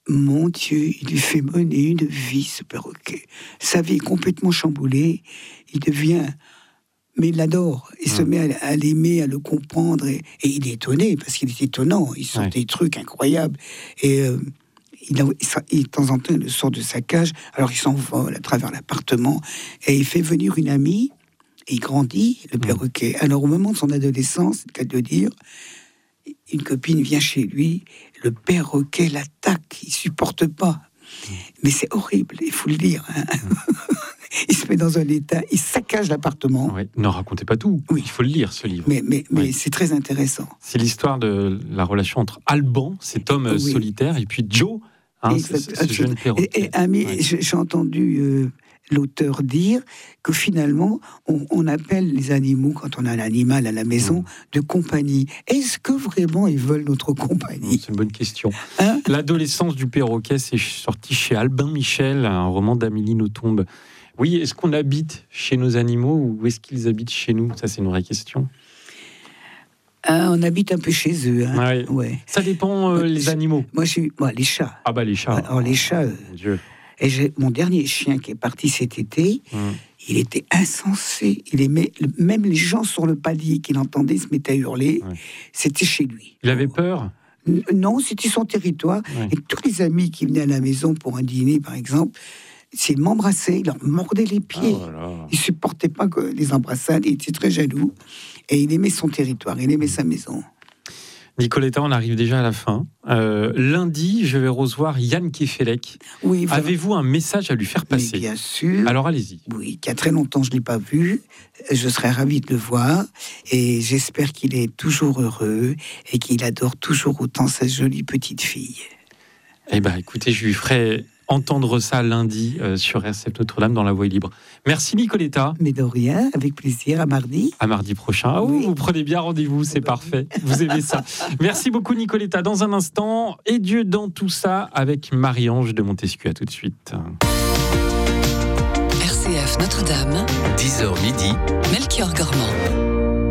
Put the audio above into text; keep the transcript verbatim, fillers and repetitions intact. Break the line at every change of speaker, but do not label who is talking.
mon Dieu, il lui fait mener une vie, ce perroquet. Sa vie est complètement chamboulée. Il devient... Mais il l'adore. Il mmh. se met à, à l'aimer, à le comprendre. Et, et il est étonné, parce qu'il est étonnant. Il sort ouais. des trucs incroyables. Et euh, il, a, il, de temps en temps, il le sort de sa cage. Alors, il s'envole à travers l'appartement. Et il fait venir une amie. Et il grandit, le perroquet. Mmh. Alors, au moment de son adolescence, c'est le cas de le dire, une copine vient chez lui. Le perroquet l'attaque. Il ne supporte pas. Mmh. Mais c'est horrible, il faut le dire. Hein. Mmh. Il se met dans un état, il saccage l'appartement.
Ouais, n'en racontez pas tout, oui. Il faut le lire, ce livre.
Mais, mais, mais oui. c'est très intéressant.
C'est l'histoire de la relation entre Alban, cet homme oui. solitaire, et puis Joe, hein, ce, ce jeune perroquet.
Et, et ami, ouais. j'ai entendu euh, l'auteur dire que finalement, on, on appelle les animaux, quand on a un animal à la maison, mmh. de compagnie. Est-ce que vraiment ils veulent notre compagnie ?
C'est une bonne question. Hein ? L'adolescence du perroquet, c'est sorti chez Albin Michel, un roman d'Amélie Nothomb. Oui, est-ce qu'on habite chez nos animaux ou est-ce qu'ils habitent chez nous ? Ça, c'est une vraie question.
Ah, on habite un peu chez eux. Hein.
Ouais.
Ouais.
Ça dépend, euh, les
je,
animaux.
Moi, je suis... Moi, les chats.
Ah bah, les chats.
Alors, les chats... Euh...
Mon Dieu.
Et j'ai mon dernier chien qui est parti cet été, mmh. il était insensé. Il aimait... Même les gens sur le palier qui l'entendaient se mettaient à hurler. Ouais. C'était chez lui.
Il avait peur ?
Non, c'était son territoire. Ouais. Et tous les amis qui venaient à la maison pour un dîner, par exemple... S'il m'embrassait, il leur mordait les pieds. Oh là là. Il ne supportait pas que les embrassades, il était très jaloux. Et il aimait son territoire, il aimait sa maison.
Nicoletta, on arrive déjà à la fin. Euh, lundi, je vais recevoir Yann Kefelec.
Oui, vraiment.
Avez-vous un message à lui faire passer ?
Mais bien sûr.
Alors allez-y.
Oui, qu'il y a très longtemps je ne l'ai pas vu. Je serais ravie de le voir. Et j'espère qu'il est toujours heureux et qu'il adore toujours autant sa jolie petite fille.
Eh bien, écoutez, je lui ferai... entendre ça lundi euh, sur R C F Notre-Dame dans La Voix est libre. Merci Nicoletta.
Mais de rien, avec plaisir, à mardi.
À mardi prochain. Ah oui, vous prenez bien rendez-vous, c'est bah parfait. Oui. Vous aimez ça. Merci beaucoup Nicoletta. Dans un instant, et Dieu dans tout ça avec Marie-Ange de Montesquieu. À tout de suite.
R C F Notre-Dame.
dix heures midi.
Melchior Gormand.